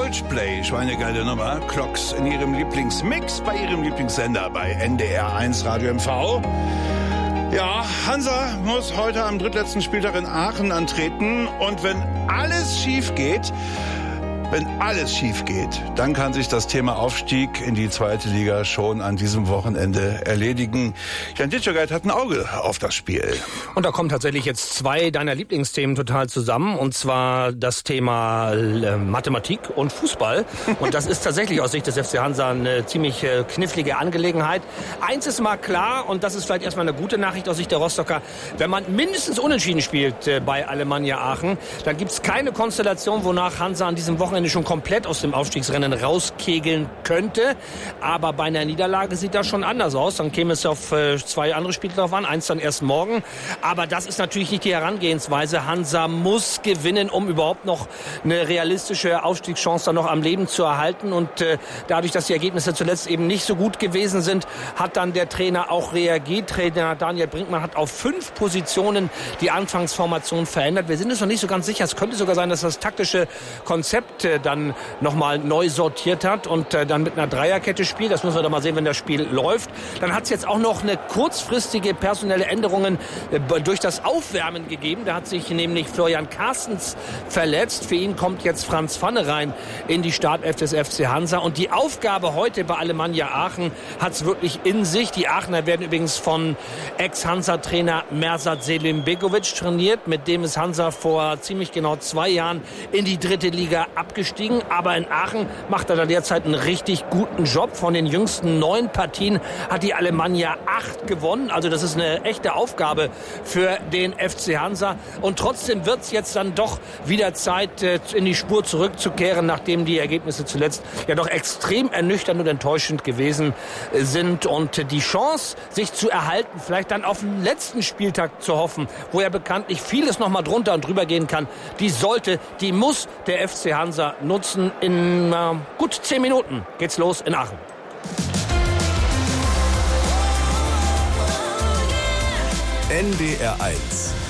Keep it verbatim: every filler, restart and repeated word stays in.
Coldplay, schweinegeile Nummer. Clocks in ihrem Lieblingsmix bei ihrem Lieblingssender bei N D R eins Radio M V. Ja, Hansa muss heute am drittletzten Spieltag in Aachen antreten. Und wenn alles schief geht, wenn alles schief geht, dann kann sich das Thema Aufstieg in die zweite Liga schon an diesem Wochenende erledigen. Jan Ditschogeit hat ein Auge auf das Spiel. Und da kommen tatsächlich jetzt zwei deiner Lieblingsthemen total zusammen. Und zwar das Thema äh, Mathematik und Fußball. Und das ist tatsächlich aus Sicht des F C Hansa eine ziemlich äh, knifflige Angelegenheit. Eins ist mal klar, und das ist vielleicht erstmal eine gute Nachricht aus Sicht der Rostocker. Wenn man mindestens unentschieden spielt äh, bei Alemannia Aachen, dann gibt es keine Konstellation, wonach Hansa an diesem Wochenende schon komplett aus dem Aufstiegsrennen rauskegeln könnte. Aber bei einer Niederlage sieht das schon anders aus. Dann käme es auf äh, zwei andere Spiele drauf an. Eins dann erst morgen. Aber das ist natürlich nicht die Herangehensweise. Hansa muss gewinnen, um überhaupt noch eine realistische Aufstiegschance dann noch am Leben zu erhalten. Und äh, dadurch, dass die Ergebnisse zuletzt eben nicht so gut gewesen sind, hat dann der Trainer auch reagiert. Trainer Daniel Brinkmann hat auf fünf Positionen die Anfangsformation verändert. Wir sind uns noch nicht so ganz sicher. Es könnte sogar sein, dass das taktische Konzept dann nochmal neu sortiert hat und äh, dann mit einer Dreierkette spielt. Das müssen wir dann mal sehen, wenn das Spiel läuft. Dann hat es jetzt auch noch eine kurzfristige personelle Änderungen äh, durch das Aufwärmen gegeben. Da hat sich nämlich Florian Carstens verletzt. Für ihn kommt jetzt Franz Pfanne rein in die Startelf des F C Hansa. Und die Aufgabe heute bei Alemannia Aachen hat es wirklich in sich. Die Aachener werden übrigens von Ex-Hansa-Trainer Mersat Selimbegovic trainiert, mit dem ist Hansa vor ziemlich genau zwei Jahren in die dritte Liga abgestiegen. Aber in Aachen macht er da derzeit einen richtig guten Job. Von den jüngsten neun Partien hat die Alemannia acht gewonnen. Also das ist eine echte Aufgabe für den F C Hansa. Und trotzdem wird es jetzt dann doch wieder Zeit, in die Spur zurückzukehren, nachdem die Ergebnisse zuletzt ja doch extrem ernüchternd und enttäuschend gewesen sind. Und die Chance, sich zu erhalten, vielleicht dann auf den letzten Spieltag zu hoffen, wo ja bekanntlich vieles noch mal drunter und drüber gehen kann, die sollte, die muss der F C Hansa nutzen. In äh, gut zehn Minuten geht's los in Aachen. N D R eins